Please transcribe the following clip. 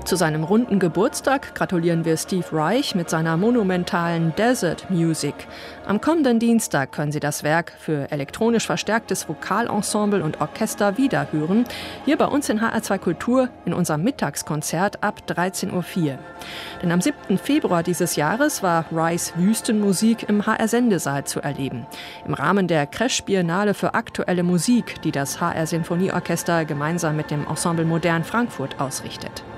Zu seinem runden Geburtstag gratulieren wir Steve Reich mit seiner monumentalen Desert Music. Am kommenden Dienstag können Sie das Werk für elektronisch verstärktes Vokalensemble und Orchester wiederhören. Hier bei uns in HR2 Kultur in unserem Mittagskonzert ab 13:04 Uhr. Denn am 7. Februar dieses Jahres war Reichs Wüstenmusik im HR-Sendesaal zu erleben. Im Rahmen der Crash-Biennale für aktuelle Musik, die das HR-Sinfonieorchester gemeinsam mit dem Ensemble Modern Frankfurt ausrichtet.